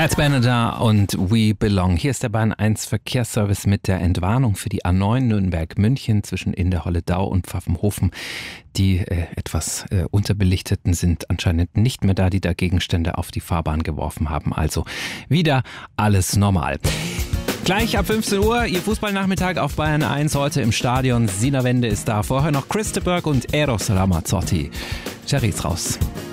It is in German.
Pat Benatar und We Belong. Hier ist der Bahn 1 Verkehrsservice mit der Entwarnung für die A9 Nürnberg-München zwischen Inderholledau und Pfaffenhofen. Die etwas unterbelichteten sind anscheinend nicht mehr da, die da Gegenstände auf die Fahrbahn geworfen haben. Also wieder alles normal. Gleich ab 15 Uhr, Ihr Fußballnachmittag auf Bayern 1, heute im Stadion. Sina Wende ist da. Vorher noch Chris de Burgh und Eros Ramazzotti. Cherry ist raus.